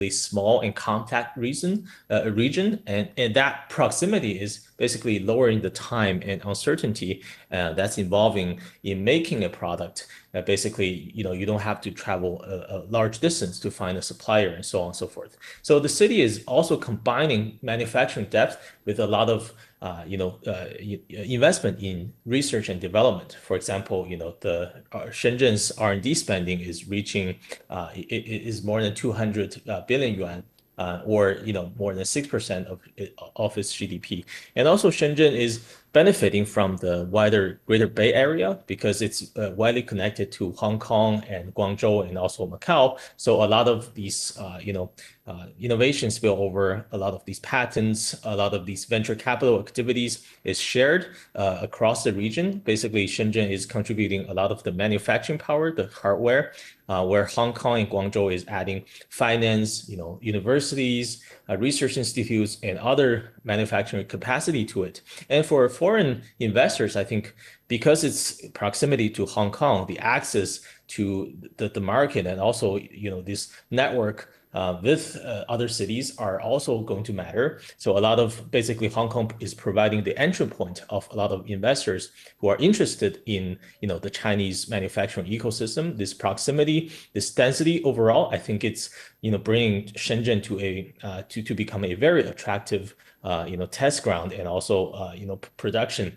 small and compact region, and that proximity is basically lowering the time and uncertainty that's involving in making a product. Basically, you don't have to travel a large distance to find a supplier and so on and so forth. So the city is also combining manufacturing depth with a lot of investment in research and development. For example, the Shenzhen's R&D spending is reaching is more than 200 billion yuan, or more than 6% of its GDP. And also Shenzhen is benefiting from the wider Greater Bay Area because it's widely connected to Hong Kong and Guangzhou and also Macau. So a lot of these innovations spill over, a lot of these patents, a lot of these venture capital activities is shared across the region. Basically, Shenzhen is contributing a lot of the manufacturing power, the hardware, where Hong Kong and Guangzhou is adding finance, universities, research institutes, and other manufacturing capacity to it. And for foreign investors, I think because its proximity to Hong Kong, the access to the market, and also this network with other cities are also going to matter. So a lot of basically Hong Kong is providing the entry point of a lot of investors who are interested in the Chinese manufacturing ecosystem. This proximity, this density overall, I think it's bringing Shenzhen to become a very attractive test ground and also production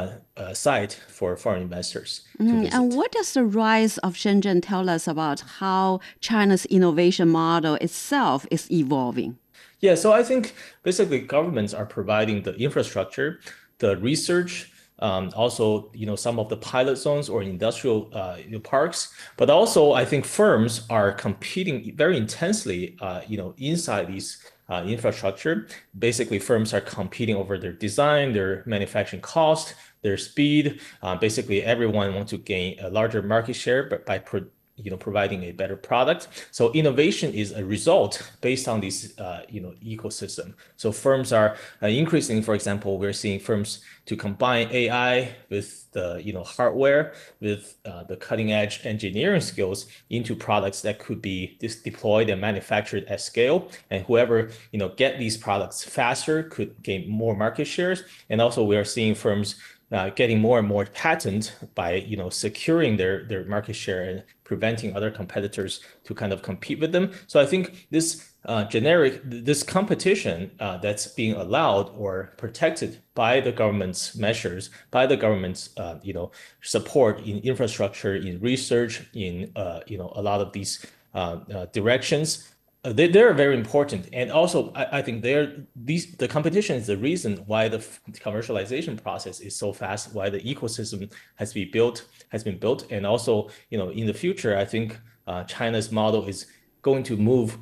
site for foreign investors to visit. And what does the rise of Shenzhen tell us about how China's innovation model itself is evolving? Yeah, so I think basically governments are providing the infrastructure, the research, also some of the pilot zones or industrial parks, but also I think firms are competing very intensely inside these infrastructure. Basically, firms are competing over their design, their manufacturing cost, their speed. Basically, everyone wants to gain a larger market share, but by providing a better product. So innovation is a result based on this ecosystem. So firms are increasing. For example, we're seeing firms to combine AI with the hardware, with the cutting edge engineering skills into products that could be deployed and manufactured at scale. And whoever get these products faster could gain more market shares. And also we are seeing firms getting more and more patent by securing their market share and preventing other competitors to kind of compete with them. So I think this this competition that's being allowed or protected by the government's measures, by the government's support in infrastructure, in research, in a lot of these directions. They're very important, and also I think the competition is the reason why the commercialization process is so fast, why the ecosystem has been built, and also in the future I think China's model is going to move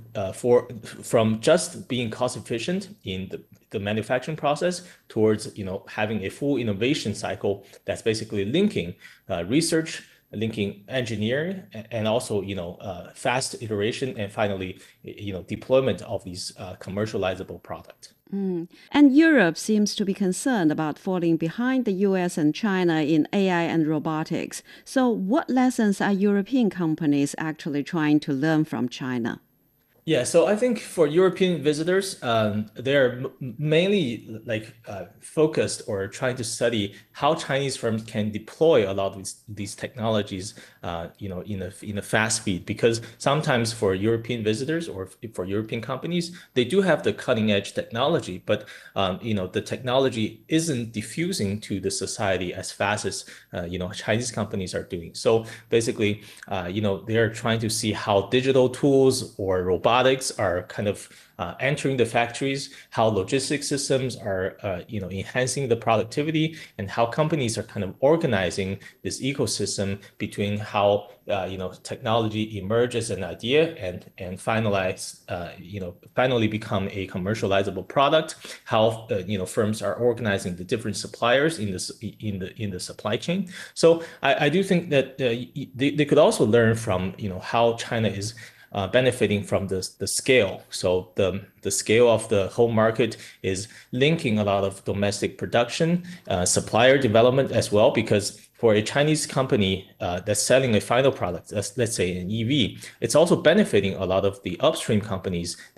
from just being cost efficient in the manufacturing process towards having a full innovation cycle that's basically linking research, linking engineering, and also fast iteration, and finally deployment of these commercializable products. And Europe seems to be concerned about falling behind the US and China in AI and robotics. So what lessons are European companies actually trying to learn from China? Yeah, so I think for European visitors, they're mainly focused or trying to study how Chinese firms can deploy a lot of these technologies, in a fast speed. Because sometimes for European visitors or for European companies, they do have the cutting edge technology, but the technology isn't diffusing to the society as fast as Chinese companies are doing. So basically, they're trying to see how digital tools or robotics are kind of entering the factories, how logistics systems are enhancing the productivity, and how companies are kind of organizing this ecosystem between how technology emerges an idea and finally become a commercializable product, how firms are organizing the different suppliers in the supply chain. So I do think that they could also learn from how China is benefiting from the scale. So the scale of the whole market is linking a lot of domestic production, supplier development as well, because for a Chinese company that's selling a final product, let's say an EV, it's also benefiting a lot of the upstream companies